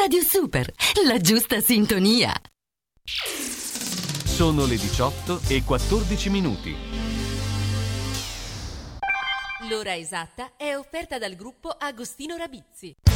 Radio Super, la giusta sintonia. Sono le 18:14. L'ora esatta è offerta dal gruppo Agostino Rabizzi.